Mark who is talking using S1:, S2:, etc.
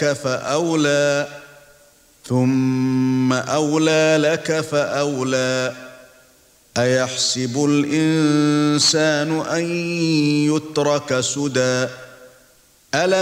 S1: فأولى ثم أولى لك فأولى أيحسب الإنسان أن يترك سدى ألم